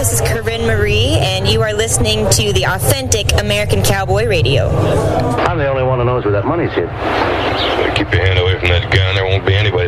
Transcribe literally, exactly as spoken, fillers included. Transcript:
This is Corinne Marie, and you are listening to the authentic American Cowboy Radio. I'm the only one who knows where that money's hid. Keep your hand away from that gun. There won't be anybody